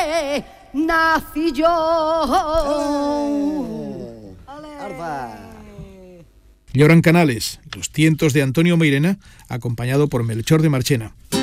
nací yo. Lloran Canales, Los tientos de Antonio Mairena, acompañado por Melchor de Marchena.